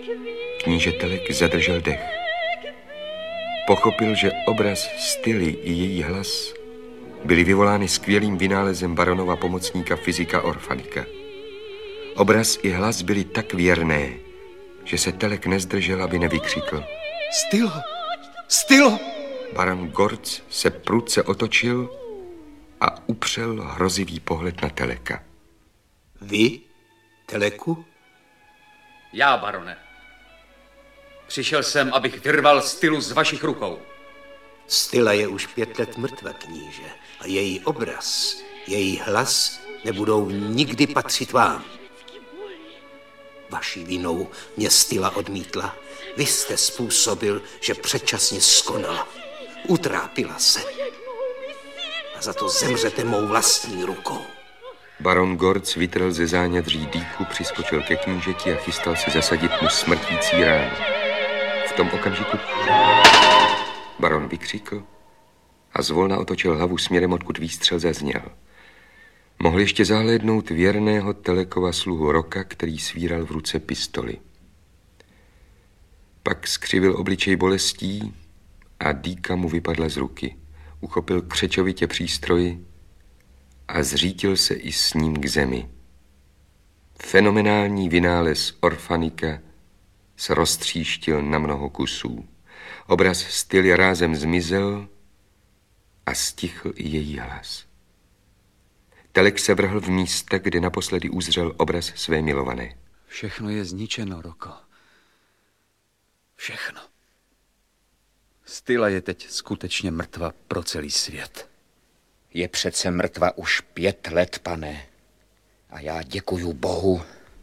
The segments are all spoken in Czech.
Kníže Telek zadržel dech. Pochopil, že obraz Styly i její hlas byly vyvolány skvělým vynálezem baronova pomocníka fyzika Orfanika. Obraz i hlas byly tak věrné, že se Telek nezdržel, aby nevykřikl. Stylo! Stylo! Baron Gorc se prudce otočil a upřel hrozivý pohled na Teleka. Vy, Teleku? Já, barone. Přišel jsem, abych vyrval Stylu z vašich rukou. Styla je už 5 let mrtva, kníže. A její obraz, její hlas nebudou nikdy patřit vám. Vaší vinou mě Styla odmítla. Vy jste způsobil, že předčasně skonala. Utrápila se. A za to zemřete mou vlastní rukou. Baron Gorc vytrhl ze zánědří dýku, přiskočil ke knížeti a chystal se zasadit mu smrtící ránu. V tom okamžiku baron vykřikl a zvolna otočil hlavu směrem, odkud výstřel zazněl. Mohl ještě zahlédnout věrného Telekova sluhu Roka, který svíral v ruce pistoli. Pak skřivil obličej bolestí a dýka mu vypadla z ruky. Uchopil křečovitě přístroj a zřítil se i s ním k zemi. Fenomenální vynález Orfanika se roztříštil na mnoho kusů. Obraz Styly rázem zmizel a stichl i její hlas. Telek se vrhl v místa, kde naposledy uzřel obraz své milované. Všechno je zničeno, Roko. Všechno. Styla je teď skutečně mrtva pro celý svět. Je přece mrtva už 5 let, pane. A já děkuju Bohu,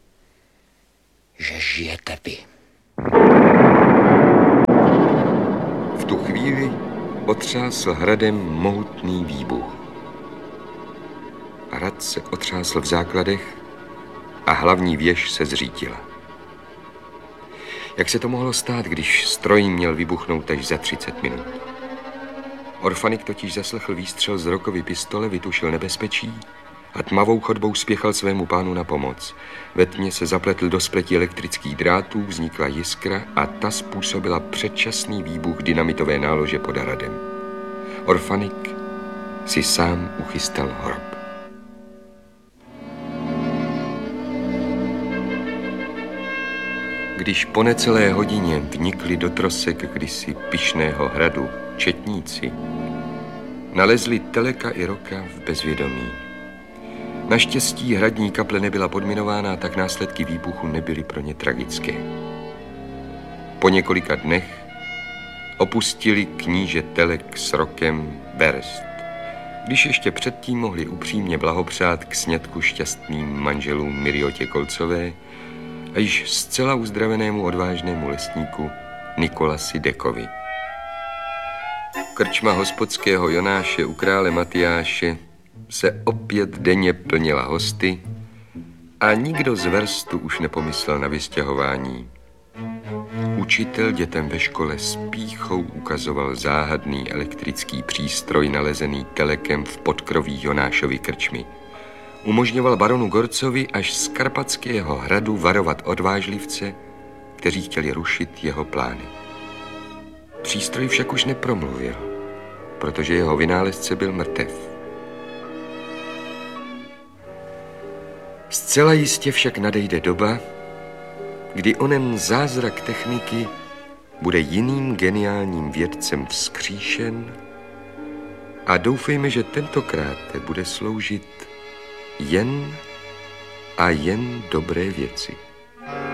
že žijete vy. V tu chvíli otřásl hradem mohutný výbuch. Hrad se otřásl v základech a hlavní věž se zřítila. Jak se to mohlo stát, když stroj měl vybuchnout až za 30 minut? Orfanik totiž zaslechl výstřel z Rokovy pistole, vytušil nebezpečí a tmavou chodbou spěchal svému pánu na pomoc. Ve tmě se zapletl do spletí elektrických drátů, vznikla jiskra a ta způsobila předčasný výbuch dynamitové nálože pod hradem. Orfanik si sám uchystal hrob. Když po necelé hodině vnikli do trosek kdysi pyšného hradu četníci, nalezli Teleka i Roka v bezvědomí. Naštěstí hradní kaple nebyla podminována, tak následky výbuchu nebyly pro ně tragické. Po několika dnech opustili kníže Telek s Rokem Berest, když ještě předtím mohli upřímně blahopřát k sňatku šťastným manželům Miriotě Kolcové a již zcela uzdravenému odvážnému lesníku Nikolasi Dekovi. Krčma hospodského Jonáše u krále Matyáše se opět denně plnila hosty a nikdo z verstu už nepomyslel na vystěhování. Učitel dětem ve škole s pýchou ukazoval záhadný elektrický přístroj nalezený Telekem v podkroví Jonášovy krčmy. Umožňoval baronu Gorcovi až z Karpatského hradu varovat odvážlivce, kteří chtěli rušit jeho plány. Přístroj však už nepromluvil, protože jeho vynálezce byl mrtev. Zcela jistě však nadejde doba, kdy onen zázrak techniky bude jiným geniálním vědcem vzkříšen a doufejme, že tentokrát bude sloužit jen a jen dobré věci.